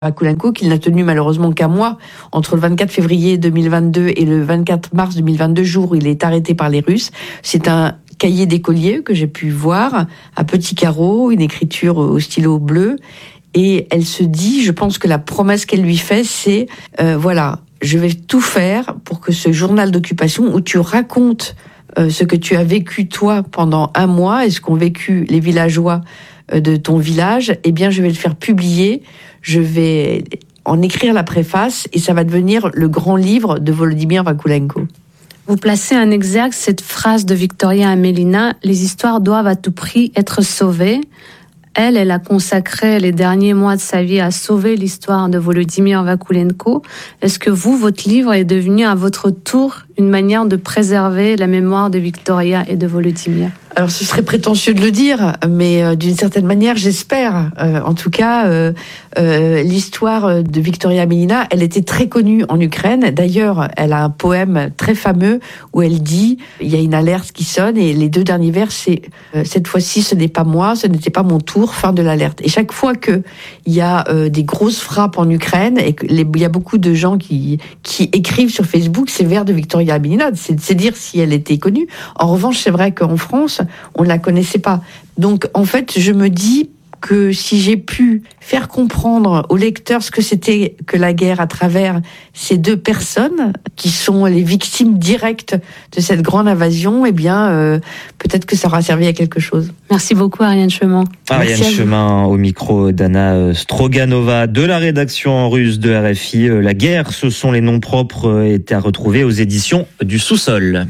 Vakulenko, qu'il n'a tenu malheureusement qu'un mois, entre le 24 février 2022 et le 24 mars 2022, jour où il est arrêté par les Russes. C'est un cahier d'écolier que j'ai pu voir, à petits carreaux, une écriture au stylo bleu. Et elle se dit, je pense que la promesse qu'elle lui fait, c'est, voilà, je vais tout faire pour que ce journal d'occupation où tu racontes ce que tu as vécu toi pendant un mois et ce qu'ont vécu les villageois de ton village, eh bien je vais le faire publier, je vais en écrire la préface et ça va devenir le grand livre de Volodymyr Vakulenko. Vous placez en exergue cette phrase de Victoria Amelina, les histoires doivent à tout prix être sauvées. Elle a consacré les derniers mois de sa vie à sauver l'histoire de Volodymyr Vakulenko. Est-ce que votre livre est devenu à votre tour une manière de préserver la mémoire de Victoria et de Volodymyr ? Alors ce serait prétentieux de le dire, mais d'une certaine manière, j'espère. En tout cas, l'histoire de Victoria Amelina, elle était très connue en Ukraine. D'ailleurs, elle a un poème très fameux où elle dit, il y a une alerte qui sonne et les deux derniers vers, c'est cette fois-ci, ce n'est pas moi, ce n'était pas mon tour, fin de l'alerte. Et chaque fois que il y a des grosses frappes en Ukraine et il y a beaucoup de gens qui écrivent sur Facebook ces vers de Victoria Amelina, c'est dire si elle était connue. En revanche, c'est vrai qu'en France, on ne la connaissait pas. Donc, en fait, je me dis que si j'ai pu faire comprendre aux lecteurs ce que c'était que la guerre à travers ces deux personnes qui sont les victimes directes de cette grande invasion, eh bien, peut-être que ça aura servi à quelque chose. Merci beaucoup, Ariane Chemin. Ariane Chemin au micro d'Anna Stroganova de la rédaction en russe de RFI. La guerre, ce sont les noms propres, est à retrouver aux éditions du Sous-sol.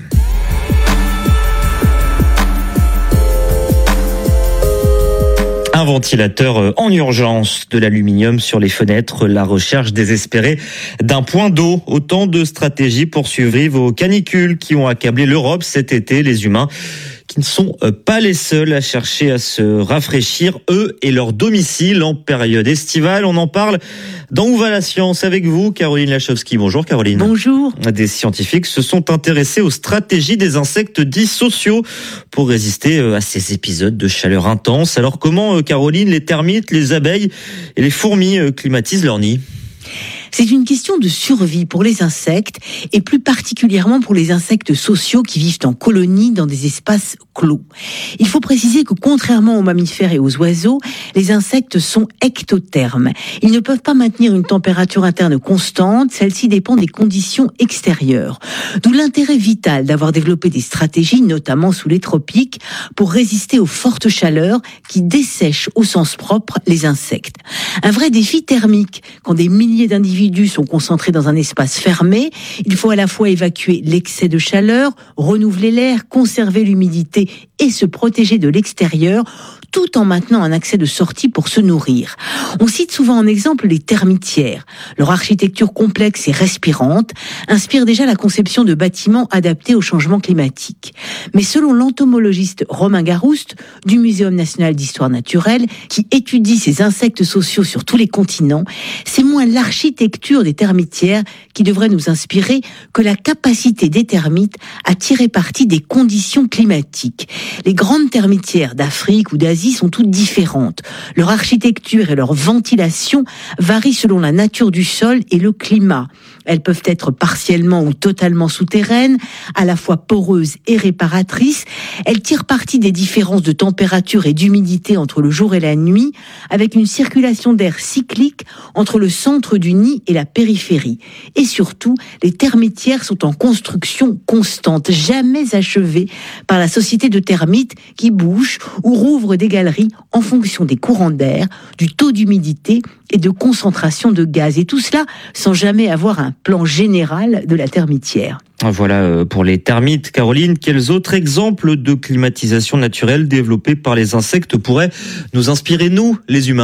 Un ventilateur en urgence, de l'aluminium sur les fenêtres, la recherche désespérée d'un point d'eau. Autant de stratégies pour survivre aux canicules qui ont accablé l'Europe cet été. Les humains qui ne sont pas les seuls à chercher à se rafraîchir, eux et leur domicile en période estivale. On en parle dans Où va la science avec vous, Caroline Lachowski. Bonjour Caroline. Bonjour. Des scientifiques se sont intéressés aux stratégies des insectes dits sociaux pour résister à ces épisodes de chaleur intense. Alors comment, Caroline, les termites, les abeilles et les fourmis climatisent leur nid ? C'est une question de survie pour les insectes et plus particulièrement pour les insectes sociaux qui vivent en colonie dans des espaces clos. Il faut préciser que contrairement aux mammifères et aux oiseaux, les insectes sont ectothermes. Ils ne peuvent pas maintenir une température interne constante, celle-ci dépend des conditions extérieures. D'où l'intérêt vital d'avoir développé des stratégies, notamment sous les tropiques, pour résister aux fortes chaleurs qui dessèchent au sens propre les insectes. Un vrai défi thermique quand des milliers d'individus sont concentrés dans un espace fermé. Il faut à la fois évacuer l'excès de chaleur, renouveler l'air, conserver l'humidité et se protéger de l'extérieur, tout en maintenant un accès de sortie pour se nourrir. On cite souvent en exemple les termitières. Leur architecture complexe et respirante inspire déjà la conception de bâtiments adaptés au changement climatique. Mais selon l'entomologiste Romain Garouste du Muséum national d'histoire naturelle, qui étudie ces insectes sociaux sur tous les continents, c'est moins l'architecture des termitières qui devrait nous inspirer que la capacité des termites à tirer parti des conditions climatiques. Les grandes termitières d'Afrique ou d'Asie sont toutes différentes. Leur architecture et leur ventilation varient selon la nature du sol et le climat. Elles peuvent être partiellement ou totalement souterraines, à la fois poreuses et réparatrices. Elles tirent parti des différences de température et d'humidité entre le jour et la nuit, avec une circulation d'air cyclique entre le centre du nid et la périphérie. Et surtout, les termitières sont en construction constante, jamais achevée par la société de termites qui bouche ou rouvre des galeries en fonction des courants d'air, du taux d'humidité et de concentration de gaz. Et tout cela sans jamais avoir un plan général de la termitière. Voilà pour les termites. Caroline, quels autres exemples de climatisation naturelle développés par les insectes pourraient nous inspirer, nous, les humains ?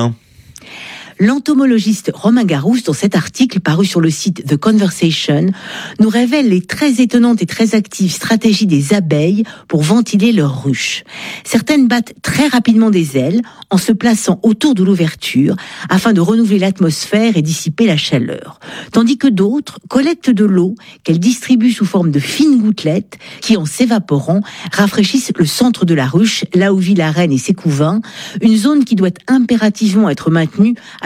L'entomologiste Romain Garouste, dans cet article paru sur le site The Conversation, nous révèle les très étonnantes et très actives stratégies des abeilles pour ventiler leurs ruches. Certaines battent très rapidement des ailes en se plaçant autour de l'ouverture afin de renouveler l'atmosphère et dissiper la chaleur. Tandis que d'autres collectent de l'eau qu'elles distribuent sous forme de fines gouttelettes qui, en s'évaporant, rafraîchissent le centre de la ruche, là où vit la reine et ses couvains, une zone qui doit impérativement être maintenue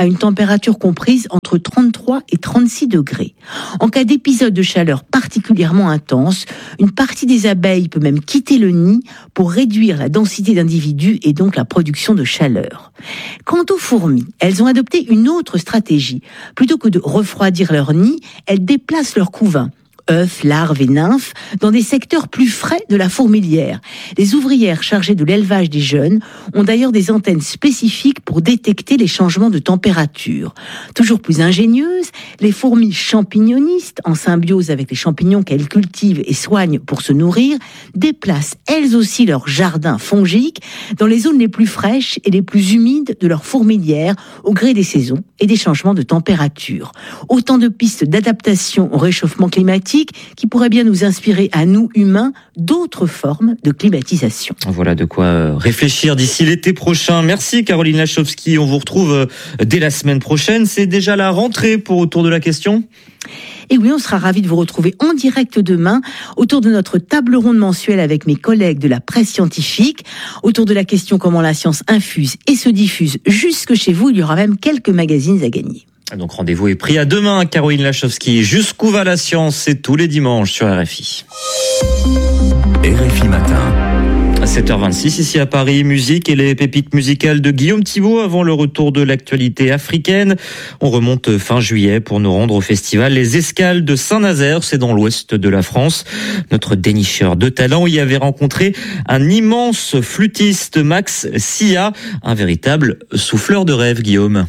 à une température comprise entre 33 et 36 degrés. En cas d'épisode de chaleur particulièrement intense, une partie des abeilles peut même quitter le nid pour réduire la densité d'individus et donc la production de chaleur. Quant aux fourmis, elles ont adopté une autre stratégie. Plutôt que de refroidir leur nid, elles déplacent leur couvain. Œufs, larves et nymphes, dans des secteurs plus frais de la fourmilière. Les ouvrières chargées de l'élevage des jeunes ont d'ailleurs des antennes spécifiques pour détecter les changements de température. Toujours plus ingénieuses, les fourmis champignonistes, en symbiose avec les champignons qu'elles cultivent et soignent pour se nourrir, déplacent elles aussi leur jardin fongique dans les zones les plus fraîches et les plus humides de leur fourmilière au gré des saisons et des changements de température. Autant de pistes d'adaptation au réchauffement climatique qui pourrait bien nous inspirer à nous, humains, d'autres formes de climatisation. Voilà de quoi réfléchir d'ici l'été prochain. Merci Caroline Lachowski, on vous retrouve dès la semaine prochaine. C'est déjà la rentrée pour Autour de la question. Et oui, on sera ravis de vous retrouver en direct demain autour de notre table ronde mensuelle avec mes collègues de la presse scientifique. Autour de la question comment la science infuse et se diffuse jusque chez vous. Il y aura même quelques magazines à gagner. Donc rendez-vous est pris à demain, Caroline Lachowski. Jusqu'où va la science, c'est tous les dimanches sur RFI. RFI Matin. À 7h26 ici à Paris, musique et les pépites musicales de Guillaume Thibault avant le retour de l'actualité africaine. On remonte fin juillet pour nous rendre au festival Les Escales de Saint-Nazaire, c'est dans l'ouest de la France. Notre dénicheur de talent y avait rencontré un immense flûtiste, Max Sia, un véritable souffleur de rêve, Guillaume.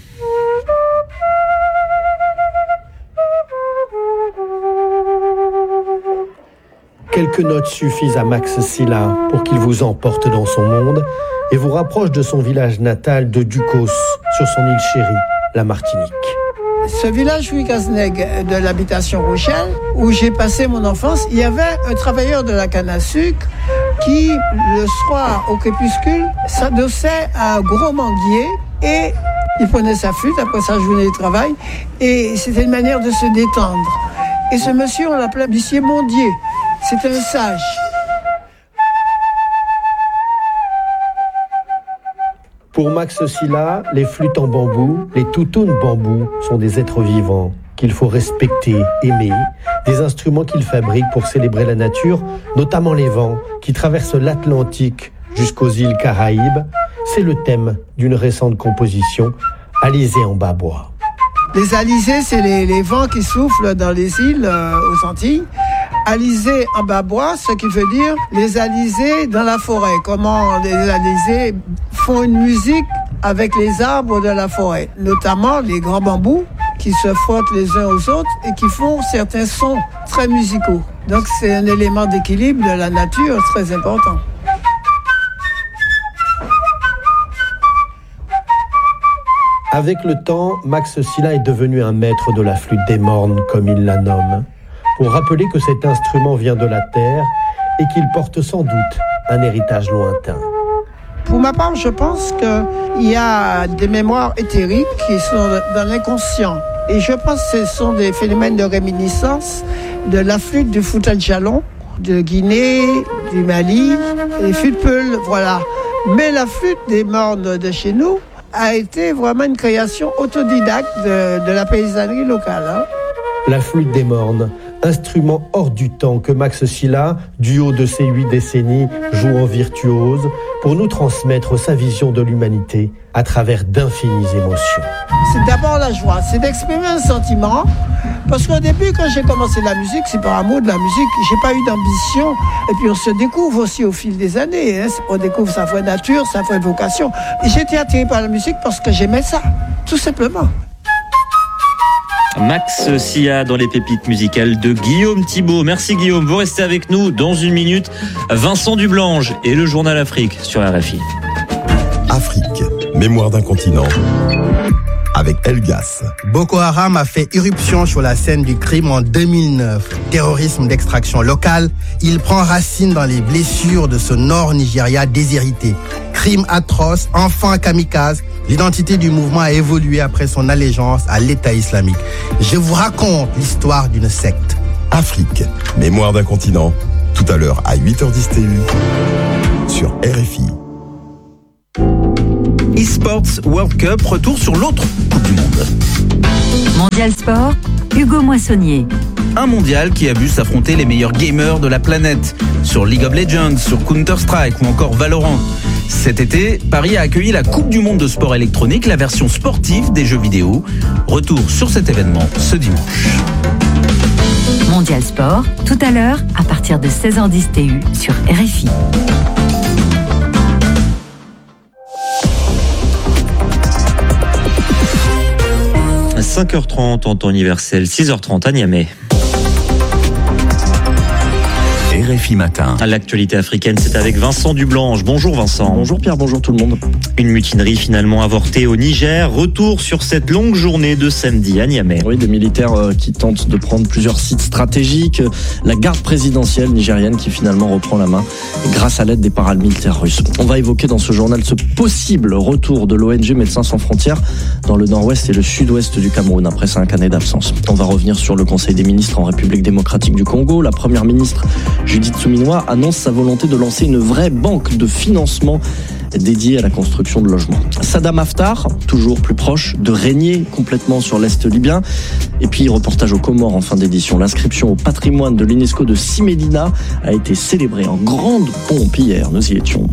Quelques notes suffisent à Max Silla pour qu'il vous emporte dans son monde et vous rapproche de son village natal de Ducos, sur son île chérie, la Martinique. Ce village Ouigazneg de l'habitation Rochelle, où j'ai passé mon enfance, il y avait un travailleur de la canne à sucre qui, le soir au crépuscule, s'adossait à un gros manguier et il prenait sa flûte après sa journée de travail et c'était une manière de se détendre. Et ce monsieur, on l'appelait Monsieur Mondier. C'était un sage. Pour Max Silla, les flûtes en bambou, les toutounes bambou sont des êtres vivants qu'il faut respecter, aimer, des instruments qu'il fabrique pour célébrer la nature, notamment les vents qui traversent l'Atlantique jusqu'aux îles Caraïbes. C'est le thème d'une récente composition, Alizé en bas bois. Les alizés, c'est les vents qui soufflent dans les îles aux Antilles. Alizés en bas bois, ce qui veut dire les alizés dans la forêt. Comment les alizés font une musique avec les arbres de la forêt, notamment les grands bambous qui se frottent les uns aux autres et qui font certains sons très musicaux. Donc c'est un élément d'équilibre de la nature très important. Avec le temps, Max Silla est devenu un maître de la flûte des mornes, comme il la nomme, pour rappeler que cet instrument vient de la terre et qu'il porte sans doute un héritage lointain. Pour ma part, je pense qu'il y a des mémoires éthériques qui sont dans l'inconscient. Et je pense que ce sont des phénomènes de réminiscence de la flûte du Fouta Djallon, de Guinée, du Mali, les flûtes Peul, voilà. Mais la flûte des mornes de chez nous a été vraiment une création autodidacte de la paysannerie locale. Hein. La flûte des mornes, instrument hors du temps que Max Silla, du haut de ses 8 décennies, joue en virtuose pour nous transmettre sa vision de l'humanité à travers d'infinies émotions. C'est d'abord la joie, c'est d'exprimer un sentiment. Parce qu'au début, quand j'ai commencé la musique, c'est par amour de la musique. J'ai pas eu d'ambition. Et puis on se découvre aussi au fil des années. Hein. On découvre sa vraie nature, sa vraie vocation. Et j'ai été attiré par la musique parce que j'aimais ça, tout simplement. Max Sia dans les pépites musicales de Guillaume Thibault. Merci Guillaume, vous restez avec nous dans une minute. Vincent Dublange et le journal Afrique sur RFI. Afrique, mémoire d'un continent. Avec Elgas. Boko Haram a fait irruption sur la scène du crime en 2009. Terrorisme d'extraction locale, il prend racine dans les blessures de ce nord Nigeria déshérité. Crime atroce, enfant kamikaze, l'identité du mouvement a évolué après son allégeance à l'État islamique. Je vous raconte l'histoire d'une secte. Afrique, mémoire d'un continent. Tout à l'heure à 8h10 TU sur RFI. eSports World Cup, retour sur l'autre Coupe du Monde. Mondial Sport, Hugo Moissonnier. Un mondial qui a vu s'affronter les meilleurs gamers de la planète sur League of Legends, sur Counter-Strike ou encore Valorant. Cet été, Paris a accueilli la Coupe du Monde de sport électronique, la version sportive des jeux vidéo. Retour sur cet événement ce dimanche. Mondial Sport, tout à l'heure, à partir de 16h10 TU sur RFI. 5h30 en temps universel, 6h30 à Niamey. RFI Matin. L'actualité africaine, c'est avec Vincent Dublanche. Bonjour Vincent. Bonjour Pierre, bonjour tout le monde. Une mutinerie finalement avortée au Niger. Retour sur cette longue journée de samedi à Niamey. Oui, des militaires qui tentent de prendre plusieurs sites stratégiques. La garde présidentielle nigérienne qui finalement reprend la main grâce à l'aide des paramilitaires russes. On va évoquer dans ce journal ce possible retour de l'ONG Médecins sans frontières dans le nord-ouest et le sud-ouest du Cameroun après 5 années d'absence. On va revenir sur le Conseil des ministres en République démocratique du Congo. La première ministre Judith Suminwa annonce sa volonté de lancer une vraie banque de financement dédiée à la construction de logements. Saddam Haftar, toujours plus proche de régner complètement sur l'Est libyen. Et puis, reportage aux Comores en fin d'édition. L'inscription au patrimoine de l'UNESCO de Si Médina a été célébrée en grande pompe hier. Nous y étions.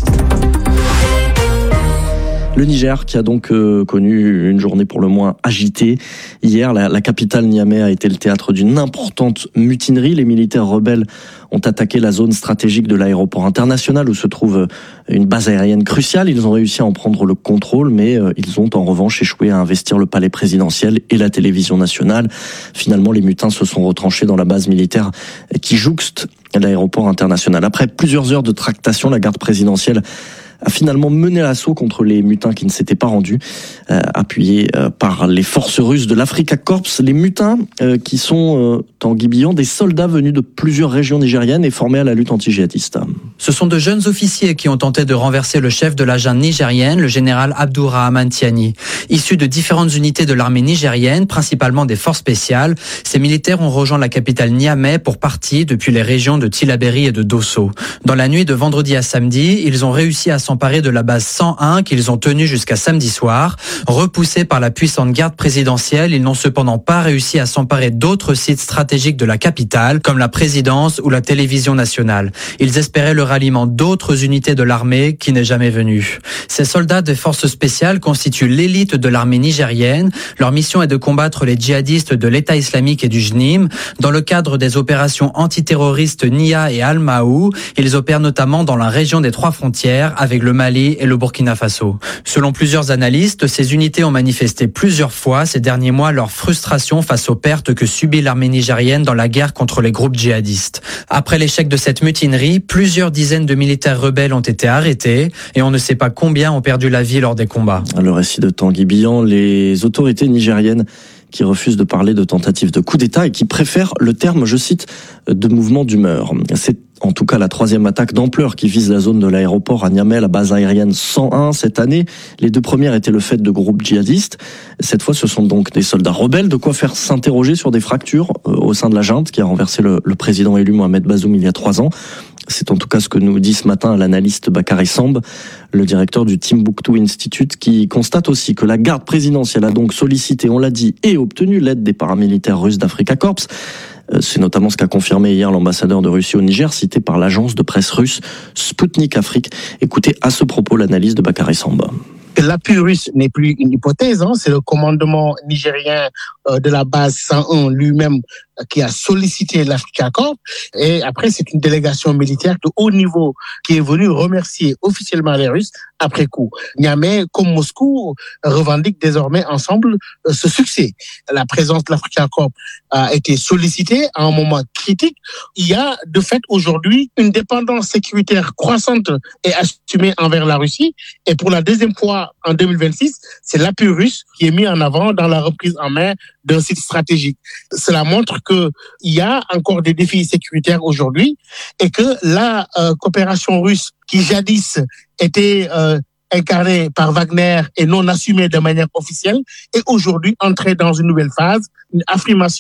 Le Niger qui a donc connu une journée pour le moins agitée. Hier, la capitale Niamey a été le théâtre d'une importante mutinerie. Les militaires rebelles ont attaqué la zone stratégique de l'aéroport international où se trouve une base aérienne cruciale. Ils ont réussi à en prendre le contrôle, mais ils ont en revanche échoué à investir le palais présidentiel et la télévision nationale. Finalement, les mutins se sont retranchés dans la base militaire qui jouxte l'aéroport international. Après plusieurs heures de tractation, la garde présidentielle a finalement mené l'assaut contre les mutins qui ne s'étaient pas rendus, appuyés par les forces russes de l'Africa Corps. Les mutins qui sont en guibillant des soldats venus de plusieurs régions nigériennes et formés à la lutte anti-djihadiste. Ce sont de jeunes officiers qui ont tenté de renverser le chef de la junte nigérienne, le général Abdourahmane Tiani. Issus de différentes unités de l'armée nigérienne, principalement des forces spéciales, ces militaires ont rejoint la capitale Niamey pour partie depuis les régions de Tillabéri et de Dosso. Dans la nuit de vendredi à samedi, ils ont réussi à s'emparer de la base 101 qu'ils ont tenue jusqu'à samedi soir. Repoussés par la puissante garde présidentielle, ils n'ont cependant pas réussi à s'emparer d'autres sites stratégiques de la capitale, comme la présidence ou la télévision nationale. Ils espéraient le ralliement d'autres unités de l'armée qui n'est jamais venu. Ces soldats des forces spéciales constituent l'élite de l'armée nigérienne. Leur mission est de combattre les djihadistes de l'État islamique et du JNIM. Dans le cadre des opérations antiterroristes Nia et Al-Maou, ils opèrent notamment dans la région des Trois Frontières avec le Mali et le Burkina Faso. Selon plusieurs analystes, ces unités ont manifesté plusieurs fois ces derniers mois leur frustration face aux pertes que subit l'armée nigérienne dans la guerre contre les groupes djihadistes. Après l'échec de cette mutinerie, plusieurs dizaines de militaires rebelles ont été arrêtés et on ne sait pas combien ont perdu la vie lors des combats. Le récit de Tanguy Bihan, les autorités nigériennes qui refusent de parler de tentative de coup d'État et qui préfèrent le terme, je cite, de mouvement d'humeur. C'est en tout cas la troisième attaque d'ampleur qui vise la zone de l'aéroport à Niamey, la base aérienne 101 cette année. Les deux premières étaient le fait de groupes djihadistes. Cette fois, ce sont donc des soldats rebelles, de quoi faire s'interroger sur des fractures au sein de la junte qui a renversé le président élu Mohamed Bazoum il y a 3 ans. C'est en tout cas ce que nous dit ce matin l'analyste Bakary Samb, le directeur du Timbuktu Institute, qui constate aussi que la garde présidentielle a donc sollicité, on l'a dit, et obtenu l'aide des paramilitaires russes d'Africa Corps. C'est notamment ce qu'a confirmé hier l'ambassadeur de Russie au Niger, cité par l'agence de presse russe Sputnik Afrique. Écoutez à ce propos l'analyse de Bakary Samb. L'appui russe n'est plus une hypothèse, c'est le commandement nigérien de la base 101 lui-même qui a sollicité l'Africa Corps. Et après, c'est une délégation militaire de haut niveau qui est venue remercier officiellement les Russes après coup. Niamey, comme Moscou, revendiquent désormais ensemble ce succès. La présence de l'Africa Corps a été sollicitée à un moment critique. Il y a de fait aujourd'hui une dépendance sécuritaire croissante et assumée envers la Russie. Et pour la deuxième fois en 2026, c'est l'appui russe qui est mis en avant dans la reprise en main d'un site stratégique. Cela montre qu'il y a encore des défis sécuritaires aujourd'hui et que la coopération russe qui jadis était incarnée par Wagner et non assumée de manière officielle est aujourd'hui entrée dans une nouvelle phase, une affirmation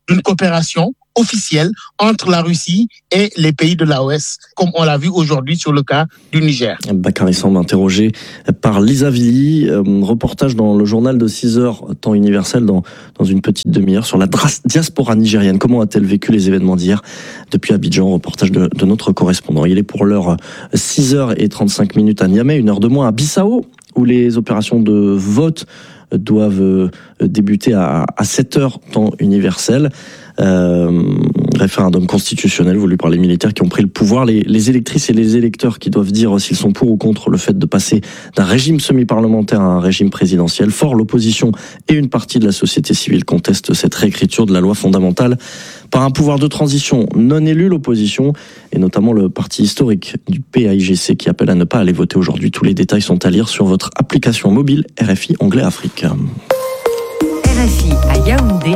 une coopération officielle entre la Russie et les pays de l'AOS, comme on l'a vu aujourd'hui sur le cas du Niger. Bakary Samb interrogé par Lisa Villy. Reportage dans le journal de 6h, temps universel, dans une petite demi-heure, sur la diaspora nigérienne. Comment a-t-elle vécu les événements d'hier depuis Abidjan? Reportage de notre correspondant. Il est pour l'heure 6h35 à Niamey, 1 heure de moins à Bissau, où les opérations de vote doivent débuter à 7h, temps universel. Référendum constitutionnel voulu par les militaires qui ont pris le pouvoir. Les électrices et les électeurs qui doivent dire s'ils sont pour ou contre le fait de passer d'un régime semi-parlementaire à un régime présidentiel. Fort, l'opposition et une partie de la société civile contestent cette réécriture de la loi fondamentale par un pouvoir de transition non élu. L'opposition et notamment le parti historique du PAIGC qui appelle à ne pas aller voter aujourd'hui. Tous les détails sont à lire sur votre application mobile RFI Anglais Afrique. RFI à Yaoundé,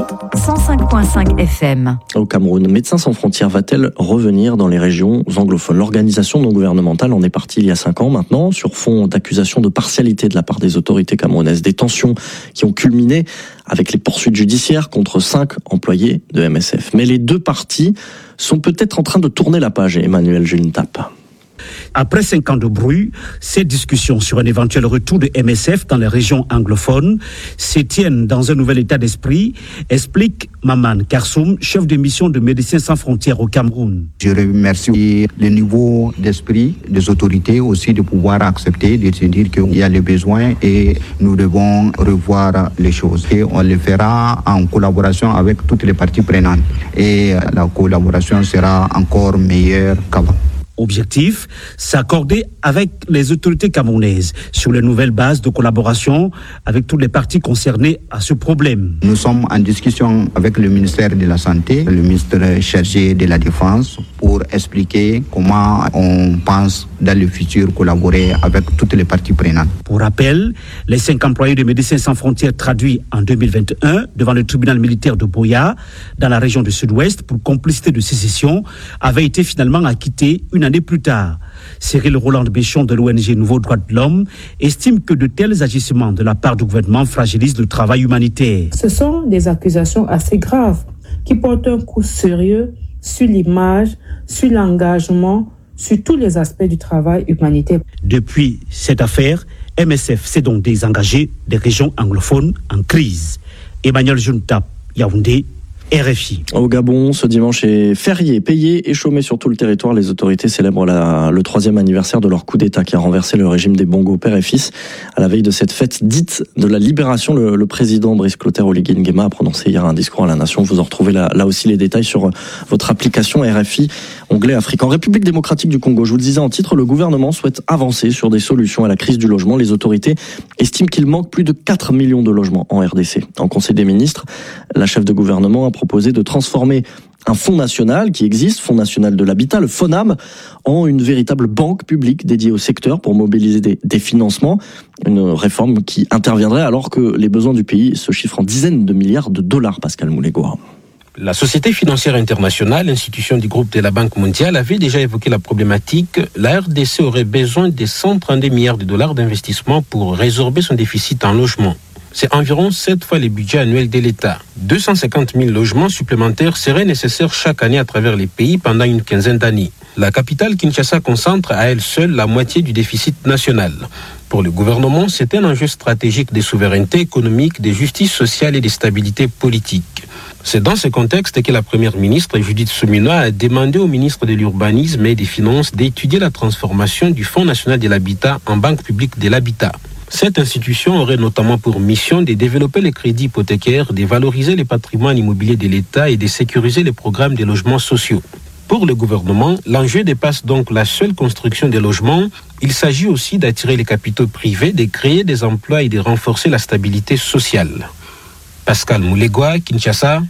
105.5 FM. Au Cameroun, Médecins sans frontières va-t-elle revenir dans les régions anglophones? L'organisation non gouvernementale en est partie il y a 5 ans maintenant, sur fond d'accusations de partialité de la part des autorités camerounaises. Des tensions qui ont culminé avec les poursuites judiciaires contre 5 employés de MSF. Mais les deux parties sont peut-être en train de tourner la page, Emmanuel Juntap. Après 5 ans de bruit, ces discussions sur un éventuel retour de MSF dans les régions anglophones se tiennent dans un nouvel état d'esprit, explique Maman Karsoum, chef de mission de Médecins sans frontières au Cameroun. Je remercie le niveau d'esprit des autorités aussi de pouvoir accepter, de se dire qu'il y a les besoins et nous devons revoir les choses. Et on le fera en collaboration avec toutes les parties prenantes. Et la collaboration sera encore meilleure qu'avant. Objectif, s'accorder avec les autorités camerounaises sur les nouvelles bases de collaboration avec toutes les parties concernées à ce problème. Nous sommes en discussion avec le ministère de la Santé, le ministre chargé de la Défense, pour expliquer comment on pense dans le futur collaborer avec toutes les parties prenantes. Pour rappel, les 5 employés de Médecins sans frontières traduits en 2021 devant le tribunal militaire de Boya, dans la région du Sud-Ouest, pour complicité de sécession, avaient été finalement acquittés une année plus tard. Cyril Roland Béchon de l'ONG Nouveaux Droits de l'Homme estime que de tels agissements de la part du gouvernement fragilisent le travail humanitaire. Ce sont des accusations assez graves qui portent un coup sérieux sur l'image, sur l'engagement, sur tous les aspects du travail humanitaire. Depuis cette affaire, MSF s'est donc désengagé des régions anglophones en crise. Emmanuel Juntap, Yaoundé, RFI. Au Gabon, ce dimanche est férié, payé et chômé sur tout le territoire. Les autorités célèbrent le 3e anniversaire de leur coup d'État qui a renversé le régime des Bongo père et fils. À la veille de cette fête dite de la libération, le président Brice Clotaire Oligui Nguema a prononcé hier un discours à la nation. Vous en retrouvez là aussi les détails sur votre application RFI Anglais Afrique. En République démocratique du Congo, je vous le disais en titre, le gouvernement souhaite avancer sur des solutions à la crise du logement. Les autorités estiment qu'il manque plus de 4 millions de logements en RDC. En Conseil des ministres, la chef de gouvernement a proposé de transformer un fonds national qui existe, Fonds national de l'habitat, le FONHAM, en une véritable banque publique dédiée au secteur pour mobiliser des financements. Une réforme qui interviendrait alors que les besoins du pays se chiffrent en dizaines de milliards de dollars, Pascal Moulégoire. La Société financière internationale, institution du groupe de la Banque mondiale, avait déjà évoqué la problématique. La RDC aurait besoin de 132 milliards de dollars d'investissement pour résorber son déficit en logement. C'est environ 7 fois le budget annuel de l'État. 250 000 logements supplémentaires seraient nécessaires chaque année à travers les pays pendant une quinzaine d'années. La capitale Kinshasa concentre à elle seule la moitié du déficit national. Pour le gouvernement, c'est un enjeu stratégique de souveraineté économique, de justice sociale et de stabilité politique. C'est dans ce contexte que la première ministre Judith Suminwa a demandé au ministre de l'Urbanisme et des Finances d'étudier la transformation du Fonds national de l'habitat en banque publique de l'habitat. Cette institution aurait notamment pour mission de développer les crédits hypothécaires, de valoriser les patrimoines immobiliers de l'État et de sécuriser les programmes de logements sociaux. Pour le gouvernement, l'enjeu dépasse donc la seule construction des logements. Il s'agit aussi d'attirer les capitaux privés, de créer des emplois et de renforcer la stabilité sociale. Pascal Moulégoa, Kinshasa,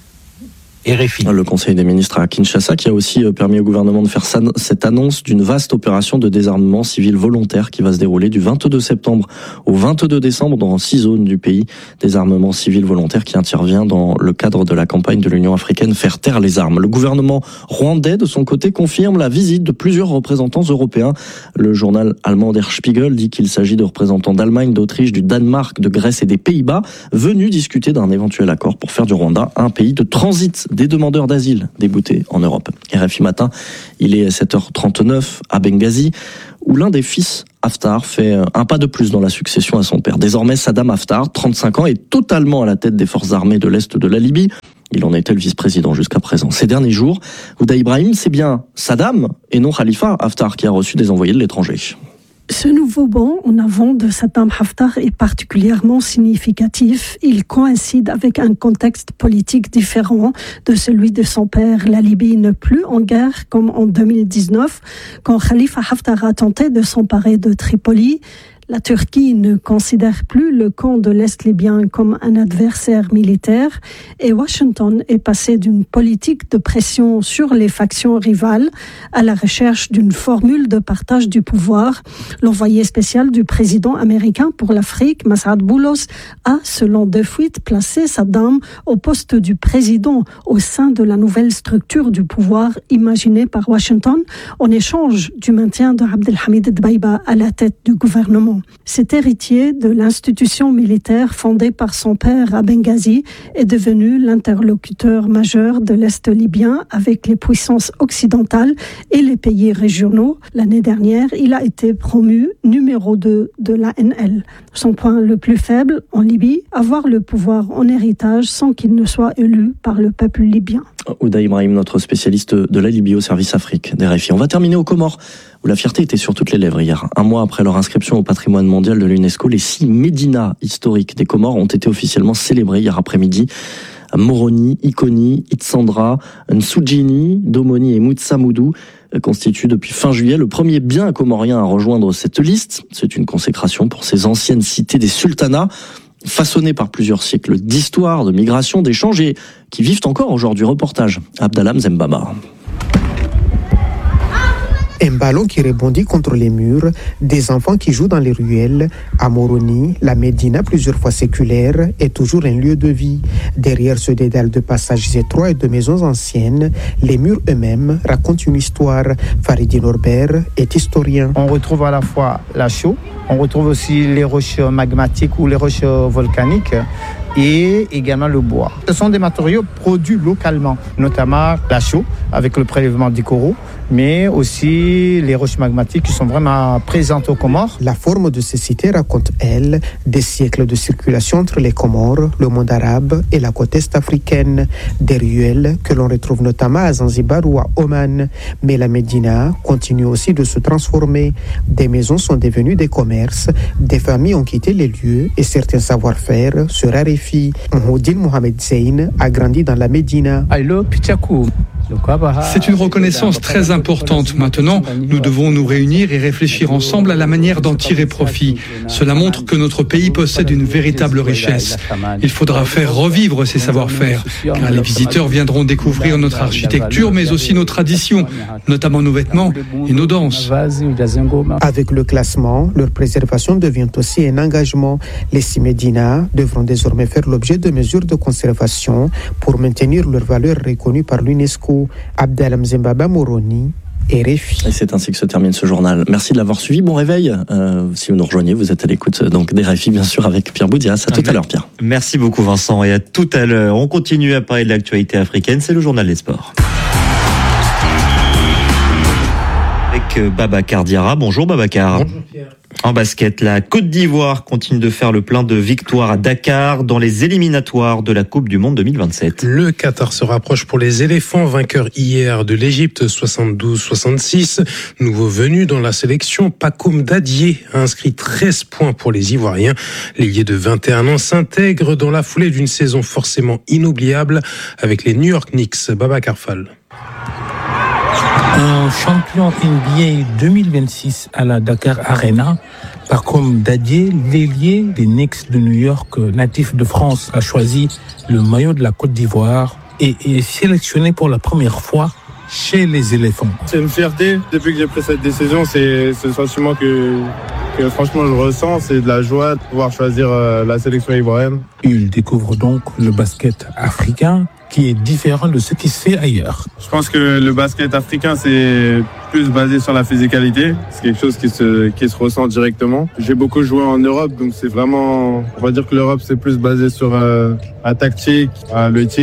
RFI. Le Conseil des ministres à Kinshasa qui a aussi permis au gouvernement de faire cette annonce d'une vaste opération de désarmement civil volontaire qui va se dérouler du 22 septembre au 22 décembre dans 6 zones du pays. Désarmement civil volontaire qui intervient dans le cadre de la campagne de l'Union africaine Faire taire les armes. Le gouvernement rwandais, de son côté, confirme la visite de plusieurs représentants européens. Le journal allemand Der Spiegel dit qu'il s'agit de représentants d'Allemagne, d'Autriche, du Danemark, de Grèce et des Pays-Bas venus discuter d'un éventuel accord pour faire du Rwanda un pays de transit des demandeurs d'asile déboutés en Europe. RFI Matin, il est 7h39 à Benghazi, où l'un des fils Haftar fait un pas de plus dans la succession à son père. Désormais, Saddam Haftar, 35 ans, est totalement à la tête des forces armées de l'Est de la Libye. Il en était le vice-président jusqu'à présent. Ces derniers jours, Houda Ibrahim, c'est bien Saddam et non Khalifa Haftar qui a reçu des envoyés de l'étranger. Ce nouveau bond en avant de Saddam Haftar est particulièrement significatif. Il coïncide avec un contexte politique différent de celui de son père. La Libye n'est plus en guerre comme en 2019, quand Khalifa Haftar a tenté de s'emparer de Tripoli. La Turquie ne considère plus le camp de l'Est libyen comme un adversaire militaire et Washington est passé d'une politique de pression sur les factions rivales à la recherche d'une formule de partage du pouvoir. L'envoyé spécial du président américain pour l'Afrique, Mas'ad Boulos, a, selon deux fuites, placé Saddam au poste du président au sein de la nouvelle structure du pouvoir imaginée par Washington en échange du maintien de Abdelhamid Dbaïba à la tête du gouvernement. Cet héritier de l'institution militaire fondée par son père à Benghazi est devenu l'interlocuteur majeur de l'Est libyen avec les puissances occidentales et les pays régionaux. L'année dernière, il a été promu numéro 2 de l'ANL. Son point le plus faible en Libye, avoir le pouvoir en héritage sans qu'il ne soit élu par le peuple libyen. Houda Ibrahim, notre spécialiste de la Libye au service Afrique d'RFI. On va terminer aux Comores, où la fierté était sur toutes les lèvres hier. Un mois après leur inscription au patrimoine mondial de l'UNESCO, les 6 médinas historiques des Comores ont été officiellement célébrés hier après-midi. Moroni, Ikoni, Itsandra, Nsujini, Domoni et Moutsamoudou constituent depuis fin juillet le premier bien comorien à rejoindre cette liste. C'est une consécration pour ces anciennes cités des sultanats, façonnées par plusieurs siècles d'histoire, de migration, d'échanges et qui vivent encore aujourd'hui. Reportage Abdallah Mzembaba. Un ballon qui rebondit contre les murs, des enfants qui jouent dans les ruelles. À Moroni, la Médina, plusieurs fois séculaire, est toujours un lieu de vie. Derrière ce dédale de passages étroits et de maisons anciennes, les murs eux-mêmes racontent une histoire. Faridi Norbert est historien. On retrouve à la fois la chaux, on retrouve aussi les roches magmatiques ou les roches volcaniques, et également le bois. Ce sont des matériaux produits localement, notamment la chaux avec le prélèvement du coraux, mais aussi les roches magmatiques qui sont vraiment présentes aux Comores. La forme de ces cités raconte, elle, des siècles de circulation entre les Comores, le monde arabe et la côte est africaine. Des ruelles que l'on retrouve notamment à Zanzibar ou à Oman. Mais la Médina continue aussi de se transformer. Des maisons sont devenues des commerces, des familles ont quitté les lieux et certains savoir-faire se raréfient. Mouhoudine Mohamed Zeyn a grandi dans la Médina. C'est une reconnaissance très importante. Maintenant, nous devons nous réunir et réfléchir ensemble à la manière d'en tirer profit. Cela montre que notre pays possède une véritable richesse. Il faudra faire revivre ces savoir-faire, car les visiteurs viendront découvrir notre architecture, mais aussi nos traditions, notamment nos vêtements et nos danses. Avec le classement, leur préservation devient aussi un engagement. Les 6 médinas devront désormais faire l'objet de mesures de conservation pour maintenir leur valeur reconnue par l'UNESCO. Abdallah Mzembaba, Moroni, RFI. Et c'est ainsi que se termine ce journal. Merci de l'avoir suivi. Bon réveil. Si vous nous rejoignez, vous êtes à l'écoute donc d'RFI, bien sûr, avec Pierre Boudias. À tout à l'heure, Pierre. Merci beaucoup, Vincent. Et à tout à l'heure. On continue à parler de l'actualité africaine. C'est le journal des sports. Avec Babacar Diarra. Bonjour, Babacar. Bonjour, Pierre. En basket, la Côte d'Ivoire continue de faire le plein de victoires à Dakar dans les éliminatoires de la Coupe du Monde 2027. Le Qatar se rapproche pour les éléphants, vainqueurs hier de l'Égypte 72-66. Nouveau venu dans la sélection, Pakoum Dadié a inscrit 13 points pour les Ivoiriens. L'ailier de 21 ans s'intègre dans la foulée d'une saison forcément inoubliable avec les New York Knicks. Babacar Fall. Un champion NBA 2026 à la Dakar Arena, Pakoum Dadié, l'ailier des Knicks de New York, natif de France, a choisi le maillot de la Côte d'Ivoire et est sélectionné pour la première fois chez les éléphants. C'est une fierté. Depuis que j'ai pris cette décision, c'est ce sentiment que franchement je ressens. C'est de la joie de pouvoir choisir la sélection ivoirienne. Il découvre donc le basket africain qui est différent de ce qui se fait ailleurs. Je pense que le basket africain, c'est plus basé sur la physicalité. C'est quelque chose qui se ressent directement. J'ai beaucoup joué en Europe, donc c'est vraiment... On va dire que l'Europe, c'est plus basé sur la tactique, le tir.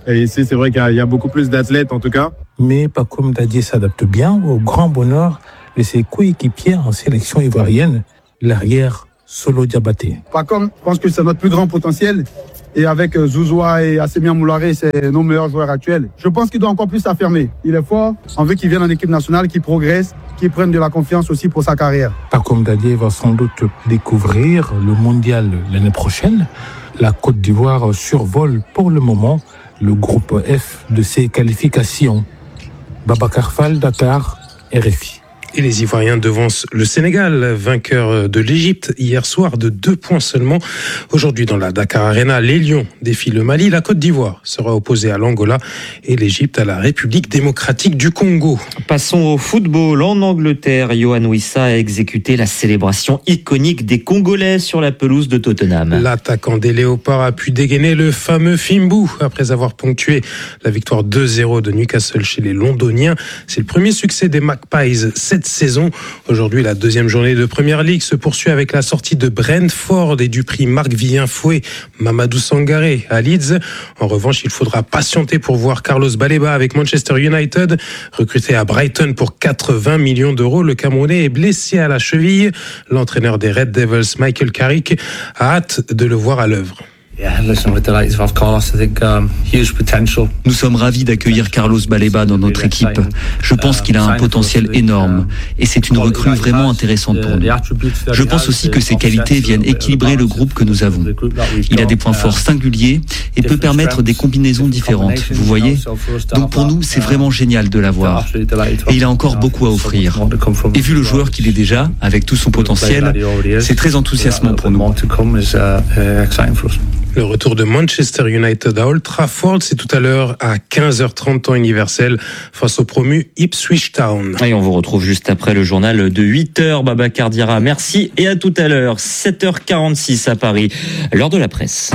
Et ici, c'est vrai qu'il y a beaucoup plus d'athlètes en tout cas. Mais Pacome Dadié s'adapte bien au grand bonheur de ses coéquipiers en sélection ivoirienne, l'arrière Solo Diabaté. Pacome, je pense que c'est notre plus grand potentiel. Et avec Zouzoua et Assemia Moularé, c'est nos meilleurs joueurs actuels. Je pense qu'il doit encore plus s'affirmer. Il est fort, on veut qu'il vienne en équipe nationale, qu'il progresse, qu'il prenne de la confiance aussi pour sa carrière. Pacome Dadié va sans doute découvrir le mondial l'année prochaine. La Côte d'Ivoire survole pour le moment le groupe F de ses qualifications. Babacar Fall, Dakar, RFI. Et les Ivoiriens devancent le Sénégal, vainqueur de l'Égypte hier soir de 2 points seulement. Aujourd'hui dans la Dakar Arena, les Lions défient le Mali. La Côte d'Ivoire sera opposée à l'Angola et l'Égypte à la République démocratique du Congo. Passons au football. En Angleterre, Yohan Wissa a exécuté la célébration iconique des Congolais sur la pelouse de Tottenham. L'attaquant des Léopards a pu dégainer le fameux Fimbu après avoir ponctué la victoire 2-0 de Newcastle chez les Londoniens. C'est le premier succès des Magpies cette saison. Aujourd'hui, la deuxième journée de Première Ligue se poursuit avec la sortie de Brentford et du prix Marc-Vivien Fouet, Mamadou Sangaré à Leeds. En revanche, il faudra patienter pour voir Carlos Baleba avec Manchester United. Recruté à Brighton pour 80 millions d'euros, le Camerounais est blessé à la cheville. L'entraîneur des Red Devils, Michael Carrick, a hâte de le voir à l'œuvre. Nous sommes ravis d'accueillir Carlos Baleba dans notre équipe. Je pense qu'il a un potentiel énorme et c'est une recrue vraiment intéressante pour nous. Je pense aussi que ses qualités viennent équilibrer le groupe que nous avons. Il a des points forts singuliers et peut permettre des combinaisons différentes, vous voyez. Donc pour nous, c'est vraiment génial de l'avoir. Et il a encore beaucoup à offrir. Et vu le joueur qu'il est déjà, avec tout son potentiel, c'est très enthousiasmant pour nous. Le retour de Manchester United à Old Trafford, c'est tout à l'heure à 15h30 temps universel face au promu Ipswich Town. Et on vous retrouve juste après le journal de 8h. Babacar Diarra, merci et à tout à l'heure. 7h46 à Paris, l'heure de la presse.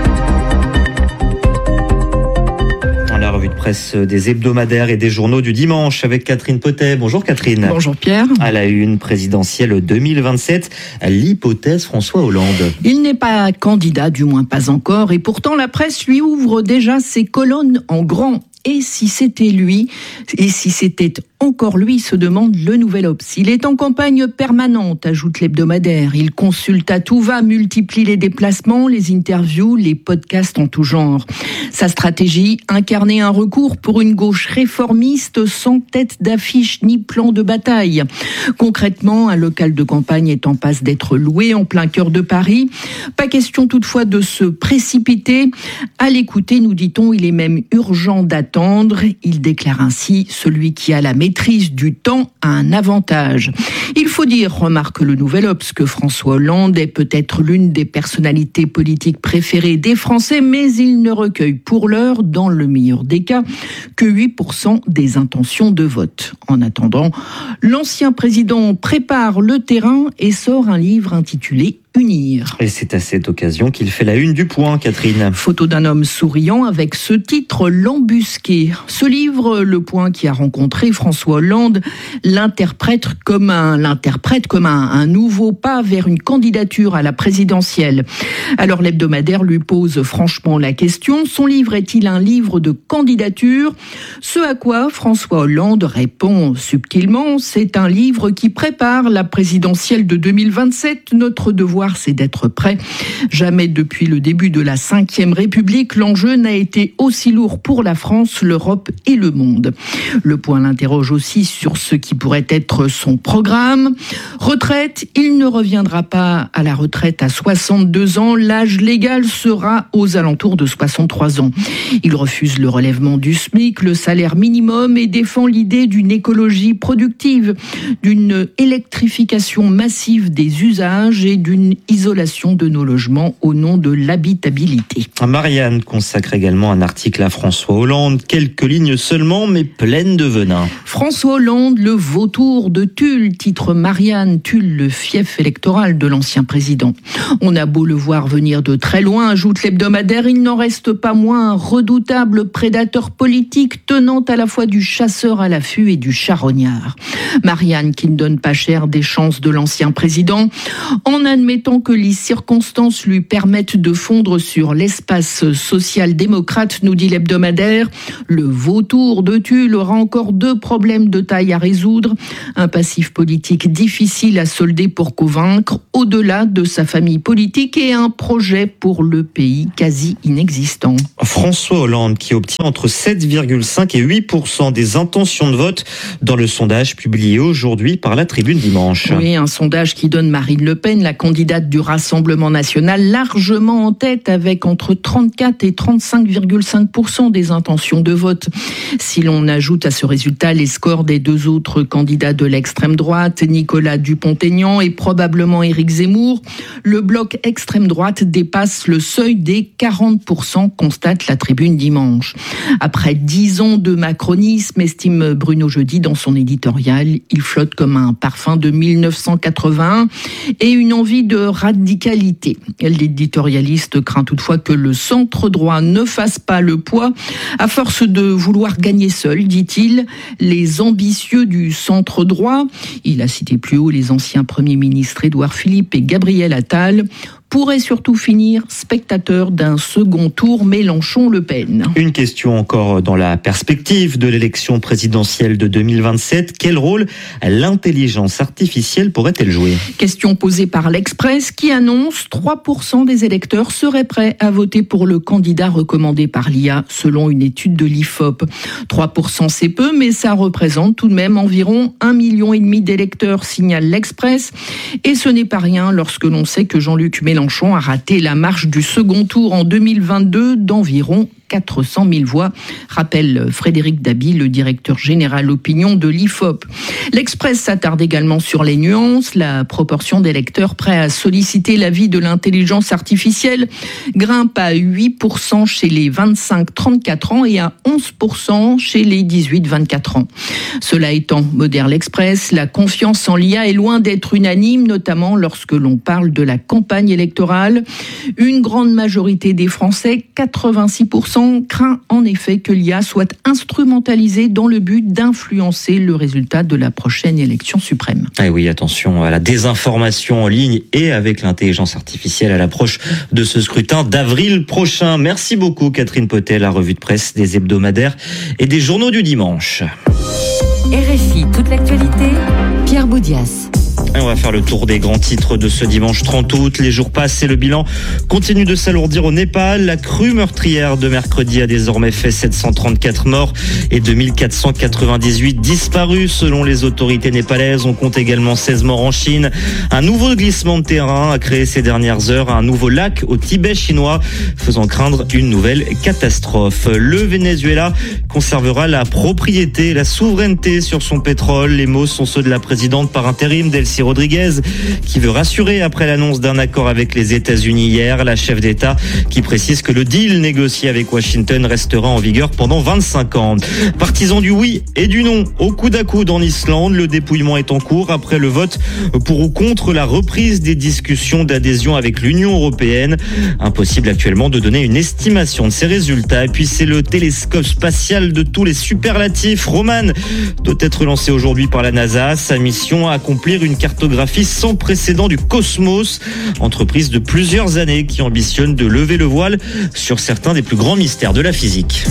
La revue de presse des hebdomadaires et des journaux du dimanche avec Catherine Potet. Bonjour Catherine. Bonjour Pierre. À la une présidentielle 2027, l'hypothèse François Hollande. Il n'est pas candidat, du moins pas encore, et pourtant la presse lui ouvre déjà ses colonnes en grand. Et si c'était lui, et si c'était encore lui, se demande le Nouvel Obs. Il est en campagne permanente, ajoute l'hebdomadaire. Il consulte à tout va, multiplie les déplacements, les interviews, les podcasts en tout genre. Sa stratégie, incarner un recours pour une gauche réformiste sans tête d'affiche ni plan de bataille. Concrètement, un local de campagne est en passe d'être loué en plein cœur de Paris. Pas question toutefois de se précipiter. À l'écouter, nous dit-on, il est même urgent d'attendre. Il déclare ainsi, celui qui a la maîtrise du temps a un avantage. Il faut dire, remarque le Nouvel Obs, que François Hollande est peut-être l'une des personnalités politiques préférées des Français, mais il ne recueille pour l'heure, dans le meilleur des cas, que 8% des intentions de vote. En attendant, l'ancien président prépare le terrain et sort un livre intitulé Unir. Et c'est à cette occasion qu'il fait la une du Point, Catherine. Photo d'un homme souriant avec ce titre, L'Embusqué. Ce livre, Le Point, qui a rencontré François Hollande, l'interprète comme un nouveau pas vers une candidature à la présidentielle. Alors l'hebdomadaire lui pose franchement la question, son livre est-il un livre de candidature ? Ce à quoi François Hollande répond subtilement, c'est un livre qui prépare la présidentielle de 2027. Notre devoir, c'est d'être prêt. Jamais depuis le début de la Ve République, l'enjeu n'a été aussi lourd pour la France, l'Europe et le monde. Le Point l'interroge aussi sur ce qui pourrait être son programme. Retraite, il ne reviendra pas à la retraite à 62 ans. L'âge légal sera aux alentours de 63 ans. Il refuse le relèvement du SMIC, le salaire minimum et défend l'idée d'une écologie productive, d'une électrification massive des usages et d'une isolation de nos logements au nom de l'habitabilité. Marianne consacre également un article à François Hollande, quelques lignes seulement mais pleines de venin. François Hollande, le vautour de Tulle, titre Marianne, Tulle, le fief électoral de l'ancien président. On a beau le voir venir de très loin, ajoute l'hebdomadaire, il n'en reste pas moins un redoutable prédateur politique tenant à la fois du chasseur à l'affût et du charognard. Marianne qui ne donne pas cher des chances de l'ancien président, en admettant souhaitant que les circonstances lui permettent de fondre sur l'espace social-démocrate, nous dit l'hebdomadaire. Le vautour de Tulle aura encore 2 problèmes de taille à résoudre. Un passif politique difficile à solder pour convaincre, au-delà de sa famille politique, et un projet pour le pays quasi inexistant. François Hollande qui obtient entre 7,5 et 8% des intentions de vote dans le sondage publié aujourd'hui par la Tribune dimanche. Oui, un sondage qui donne Marine Le Pen, la candidate du Rassemblement national, largement en tête avec entre 34 et 35,5% des intentions de vote. Si l'on ajoute à ce résultat les scores des 2 autres candidats de l'extrême droite, Nicolas Dupont-Aignan et probablement Éric Zemmour, le bloc extrême droite dépasse le seuil des 40%, constate la Tribune dimanche. Après 10 ans de macronisme, estime Bruno Jeudi dans son éditorial, il flotte comme un parfum de 1981 et une envie de radicalité. L'éditorialiste craint toutefois que le centre droit ne fasse pas le poids. À force de vouloir gagner seul, dit-il, les ambitieux du centre droit, il a cité plus haut les anciens premiers ministres Édouard Philippe et Gabriel Attal, pourrait surtout finir spectateur d'un second tour Mélenchon-Le Pen. Une question encore dans la perspective de l'élection présidentielle de 2027. Quel rôle l'intelligence artificielle pourrait-elle jouer ? Question posée par l'Express qui annonce 3% des électeurs seraient prêts à voter pour le candidat recommandé par l'IA selon une étude de l'IFOP. 3% c'est peu, mais ça représente tout de même environ 1,5 million d'électeurs, signale l'Express. Et ce n'est pas rien lorsque l'on sait que Jean-Luc Mélenchon a raté la marche du second tour en 2022 d'environ 400 000 voix, rappelle Frédéric Dabi, le directeur général opinion de l'IFOP. L'Express s'attarde également sur les nuances. La proportion d'électeurs prêts à solliciter l'avis de l'intelligence artificielle grimpe à 8% chez les 25-34 ans et à 11% chez les 18-24 ans. Cela étant, modère l'Express, la confiance en l'IA est loin d'être unanime, notamment lorsque l'on parle de la campagne électorale. Une grande majorité des Français, 86%, craint en effet que l'IA soit instrumentalisée dans le but d'influencer le résultat de la prochaine élection suprême. Ah oui, attention à la désinformation en ligne et avec l'intelligence artificielle à l'approche de ce scrutin d'avril prochain. Merci beaucoup Catherine Potel, la revue de presse des hebdomadaires et des journaux du dimanche. RFI, toute l'actualité, Pierre Boudias. Et on va faire le tour des grands titres de ce dimanche 30 août. Les jours passent et le bilan continue de s'alourdir au Népal. La crue meurtrière de mercredi a désormais fait 734 morts et 2498 disparus selon les autorités népalaises. On compte également 16 morts en Chine. Un nouveau glissement de terrain a créé ces dernières heures un nouveau lac au Tibet chinois, faisant craindre une nouvelle catastrophe. Le Venezuela conservera la propriété et la souveraineté sur son pétrole. Les mots sont ceux de la présidente par intérim, Delcy Rodriguez, qui veut rassurer après l'annonce d'un accord avec les États-Unis hier. La chef d'État qui précise que le deal négocié avec Washington restera en vigueur pendant 25 ans. Partisans du oui et du non au coude à coude en Islande, le dépouillement est en cours après le vote pour ou contre la reprise des discussions d'adhésion avec l'Union européenne. Impossible actuellement de donner une estimation de ces résultats. Et puis c'est le télescope spatial de tous les superlatifs. Roman doit être lancé aujourd'hui par la NASA. Sa mission, accomplir une cartographie sans précédent du cosmos, entreprise de plusieurs années qui ambitionne de lever le voile sur certains des plus grands mystères de la physique.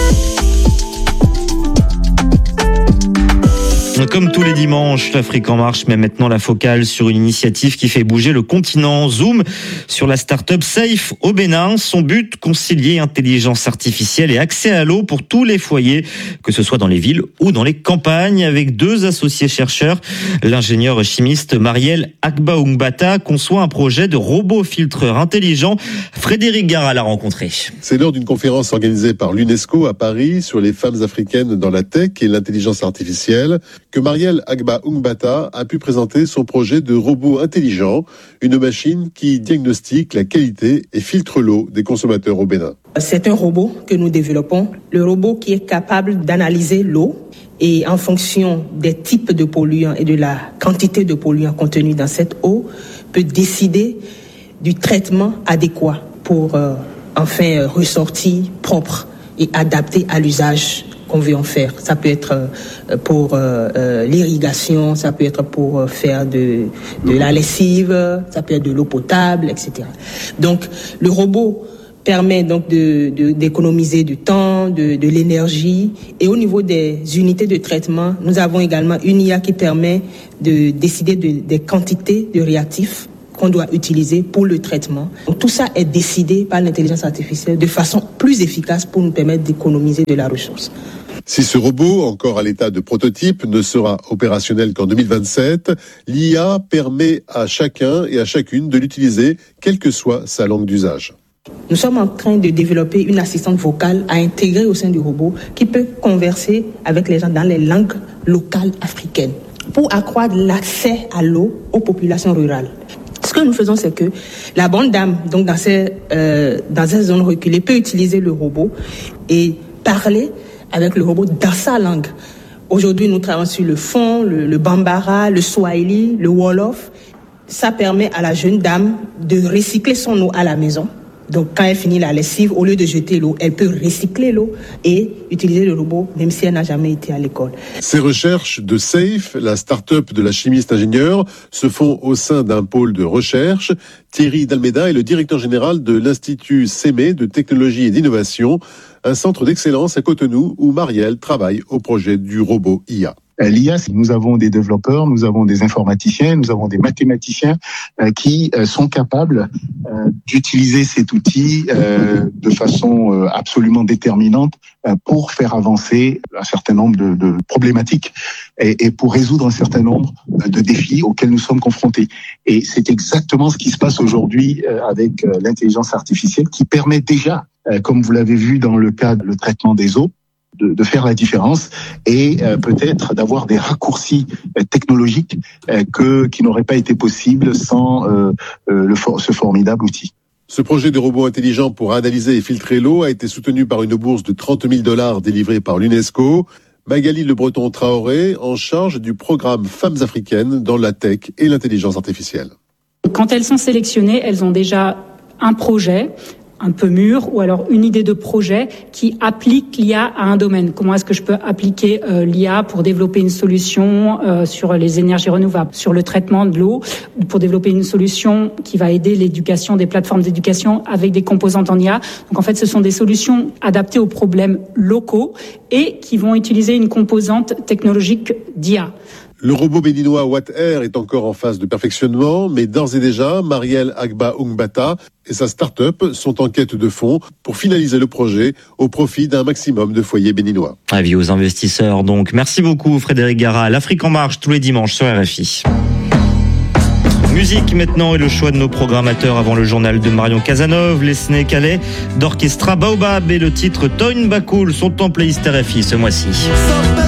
Comme tous les dimanches, l'Afrique en marche met maintenant la focale sur une initiative qui fait bouger le continent. Zoom sur la start-up Safe au Bénin. Son but, concilier intelligence artificielle et accès à l'eau pour tous les foyers, que ce soit dans les villes ou dans les campagnes. Avec 2 associés chercheurs, l'ingénieur chimiste Marielle Agba-Ungbata conçoit un projet de robot filtreur intelligent. Frédéric Gara l'a rencontré. C'est lors d'une conférence organisée par l'UNESCO à Paris sur les femmes africaines dans la tech et l'intelligence artificielle que Marielle Agba-Ungbata a pu présenter son projet de robot intelligent, une machine qui diagnostique la qualité et filtre l'eau des consommateurs au Bénin. C'est un robot que nous développons, le robot qui est capable d'analyser l'eau et en fonction des types de polluants et de la quantité de polluants contenus dans cette eau, peut décider du traitement adéquat pour enfin ressortir propre et adapté à l'usage qu'on veut en faire. Ça peut être pour l'irrigation, ça peut être pour faire de la lessive, ça peut être de l'eau potable, etc. Donc le robot permet donc d'économiser du temps, de l'énergie. Et au niveau des unités de traitement, nous avons également une IA qui permet de décider des quantités de réactifs qu'on doit utiliser pour le traitement. Donc, tout ça est décidé par l'intelligence artificielle de façon plus efficace pour nous permettre d'économiser de la ressource. Si ce robot, encore à l'état de prototype, ne sera opérationnel qu'en 2027, l'IA permet à chacun et à chacune de l'utiliser, quelle que soit sa langue d'usage. Nous sommes en train de développer une assistante vocale à intégrer au sein du robot qui peut converser avec les gens dans les langues locales africaines pour accroître l'accès à l'eau aux populations rurales. Ce que nous faisons, c'est que la bonne dame, donc dans ces zones reculées, peut utiliser le robot et parler avec le robot dans sa langue. Aujourd'hui, nous travaillons sur le fon, le bambara, le swahili, le wolof. Ça permet à la jeune dame de recycler son eau à la maison. Donc, quand elle finit la lessive, au lieu de jeter l'eau, elle peut recycler l'eau et utiliser le robot, même si elle n'a jamais été à l'école. Ces recherches de SAFE, la start-up de la chimiste ingénieure, se font au sein d'un pôle de recherche. Thierry Dalmeda est le directeur général de l'Institut CEME de technologie et d'innovation, un centre d'excellence à Cotonou où Marielle travaille au projet du robot IA. L'IA, nous avons des développeurs, nous avons des informaticiens, nous avons des mathématiciens qui sont capables d'utiliser cet outil de façon absolument déterminante pour faire avancer un certain nombre de problématiques et pour résoudre un certain nombre de défis auxquels nous sommes confrontés. Et c'est exactement ce qui se passe aujourd'hui avec l'intelligence artificielle qui permet déjà, comme vous l'avez vu dans le cas du traitement des eaux, de faire la différence et peut-être d'avoir des raccourcis technologiques qui n'auraient pas été possibles sans ce formidable outil. Ce projet de robot intelligent pour analyser et filtrer l'eau a été soutenu par une bourse de $30 000 délivrée par l'UNESCO. Magali Le Breton Traoré, en charge du programme Femmes africaines dans la tech et l'intelligence artificielle. Quand elles sont sélectionnées, elles ont déjà un projet un peu mûr ou alors une idée de projet qui applique l'IA à un domaine. Comment est-ce que je peux appliquer l'IA pour développer une solution sur les énergies renouvelables, sur le traitement de l'eau, pour développer une solution qui va aider l'éducation, des plateformes d'éducation avec des composantes en IA. Donc en fait, ce sont des solutions adaptées aux problèmes locaux et qui vont utiliser une composante technologique d'IA. Le robot béninois WattAir est encore en phase de perfectionnement, mais d'ores et déjà, Marielle Agba Ungbata et sa start-up sont en quête de fonds pour finaliser le projet au profit d'un maximum de foyers béninois. Avis aux investisseurs donc. Merci beaucoup Frédéric Gara. L'Afrique en marche tous les dimanches sur RFI. Musique maintenant et le choix de nos programmateurs avant le journal de Marion Casanov. Les Snake Alley d'Orchestra Baobab et le titre Toyn Bakul sont en playlist RFI ce mois-ci.